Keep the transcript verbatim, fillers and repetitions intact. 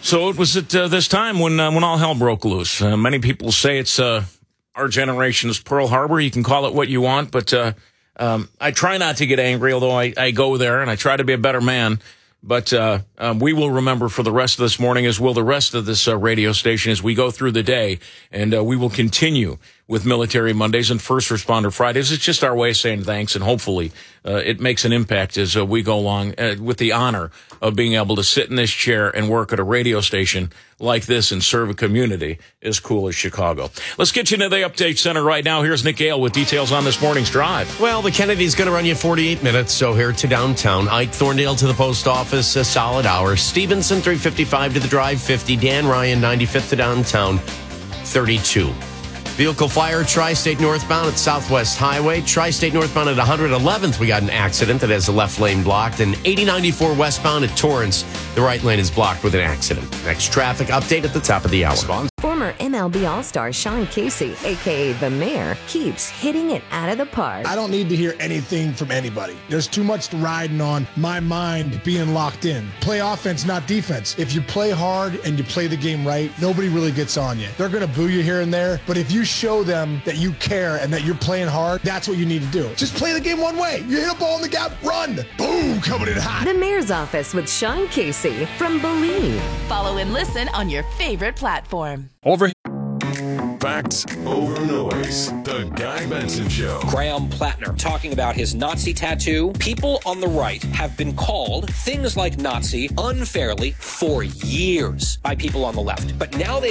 So it was at uh, this time when uh, when all hell broke loose. Uh, many people say it's uh, our generation's Pearl Harbor. You can call it what you want, but uh, um, I try not to get angry, although I, I go there, and I try to be a better man. But uh, um, we will remember for the rest of this morning, as will the rest of this uh, radio station, as we go through the day. And uh, we will continue with Military Mondays and First Responder Fridays. It's just our way of saying thanks, and hopefully uh, it makes an impact as uh, we go along uh, with the honor of being able to sit in this chair and work at a radio station like this and serve a community as cool as Chicago. Let's get you to the Update Center right now. Here's Nick Gale with details on this morning's drive. Well, the Kennedy's going to run you forty-eight minutes, so here to downtown. Ike Thorndale to the post office, a solid hour. Stevenson, three fifty-five to the drive, fifty. Dan Ryan, ninety-fifth to downtown, thirty-two. Vehicle fire, Tri-State northbound at Southwest Highway. Tri-State northbound at one hundred eleventh, we got an accident that has the left lane blocked. And eighty ninety-four westbound at Torrance, the right lane is blocked with an accident. Next traffic update at the top of the hour. Former M L B All-Star Sean Casey, a k a. The Mayor, keeps hitting it out of the park. I don't need to hear anything from anybody. There's too much riding on my mind being locked in. Play offense, not defense. If you play hard and you play the game right, nobody really gets on you. They're going to boo you here and there, but if you show them that you care and that you're playing hard, that's what you need to do. Just play the game one way. You hit a ball in the gap, run. Boom, coming in hot. The Mayor's Office with Sean Casey from Believe. Follow and listen on your favorite platform. Over. Facts over noise. The Guy Benson Show. Graham Plattner talking about his Nazi tattoo. People on the right have been called things like Nazi unfairly for years by people on the left. But now they